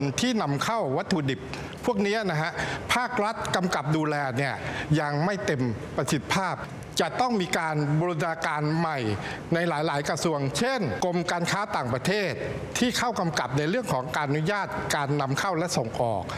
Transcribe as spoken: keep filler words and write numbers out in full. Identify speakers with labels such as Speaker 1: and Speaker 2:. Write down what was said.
Speaker 1: ที่นำเข้าวัตถุดิบพวกนี้นะฮะภาครัฐกำกับดูแลเนี่ยยังไม่เต็มประสิทธิภาพจะต้องมีการบูรณาการใหม่ในหลาย ๆ กระทรวงเช่นกรมการค้าต่างประเทศที่เข้ากำกับในเรื่องของการอนุญาตการนำเข้าและส่งออก